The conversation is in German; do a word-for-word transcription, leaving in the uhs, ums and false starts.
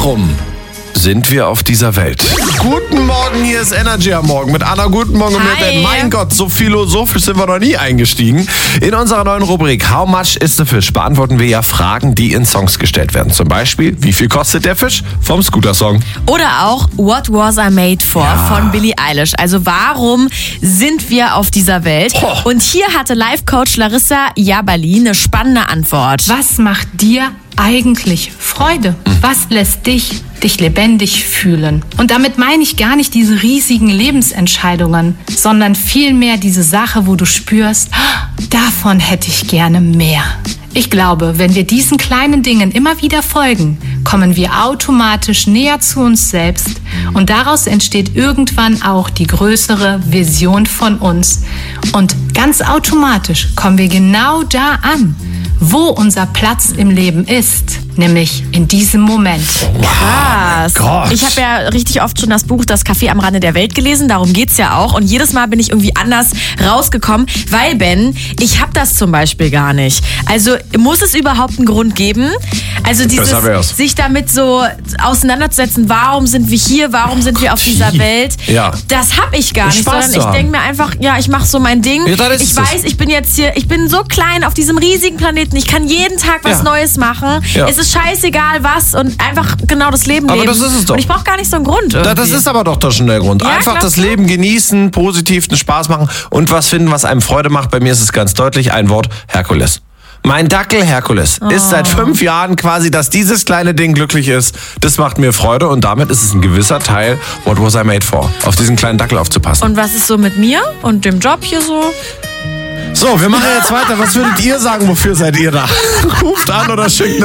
Warum sind wir auf dieser Welt? Guten Morgen, hier ist Energy am Morgen mit Anna. Guten Morgen und mir, Ben. Mein Gott, so philosophisch sind wir noch nie eingestiegen. In unserer neuen Rubrik How much is the fish beantworten wir ja Fragen, die in Songs gestellt werden. Zum Beispiel, wie viel kostet der Fisch vom Scooter-Song? Oder auch What Was I Made For Ja. von Billie Eilish. Also warum sind wir auf dieser Welt? Oh. Und hier hatte Life-Coach Larissa Jabali eine spannende Antwort. Was macht dir eigentlich Freude? Was lässt dich dich lebendig fühlen? Und damit meine ich gar nicht diese riesigen Lebensentscheidungen, sondern vielmehr diese Sache, wo du spürst, "Ah, davon hätte ich gerne mehr." Ich glaube, wenn wir diesen kleinen Dingen immer wieder folgen, kommen wir automatisch näher zu uns selbst und daraus entsteht irgendwann auch die größere Vision von uns. Und ganz automatisch kommen wir genau da an, wo unser Platz im Leben ist, nämlich in diesem Moment. Krass. Gott. Ich habe ja richtig oft schon das Buch Das Café am Rande der Welt gelesen, darum geht's ja auch. Und jedes Mal bin ich irgendwie anders rausgekommen, weil, Ben, ich habe das zum Beispiel gar nicht. Also muss es überhaupt einen Grund geben? Also dieses, Besser wär's. sich damit so auseinanderzusetzen, warum sind wir hier, warum sind wir auf dieser Welt, Ja. das habe ich gar Um nicht, Spaß sondern zu ich haben. denke mir einfach, ja, ich mache so mein Ding. Ja, das ist ich es. weiß, ich bin jetzt hier, ich bin so klein auf diesem riesigen Planeten, ich kann jeden Tag was Ja. Neues machen. Ja. Es ist scheißegal was und einfach genau das Leben Aber leben. das ist es doch. Und ich brauche gar nicht so einen Grund Da- irgendwie. Das ist aber doch, doch schon der Grund. Ja, Einfach das glaubst du? Leben genießen, positiv einen Spaß machen und was finden, was einem Freude macht. Bei mir ist es ganz deutlich ein Wort: Herkules. Mein Dackel Herkules ist seit fünf Jahren quasi, dass dieses kleine Ding glücklich ist. Das macht mir Freude und damit ist es ein gewisser Teil, what was I made for, auf diesen kleinen Dackel aufzupassen. Und was ist so mit mir und dem Job hier so? So, wir machen jetzt weiter. Was würdet ihr sagen, wofür seid ihr da? Ruft an oder schickt eine